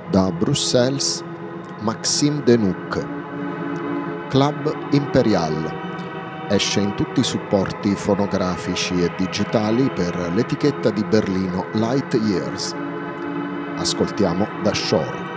Da Bruxelles, Maxime Denuc. Club Imperial. Esce in tutti i supporti fonografici e digitali per l'etichetta di Berlino Light Years. Ascoltiamo Da Shore.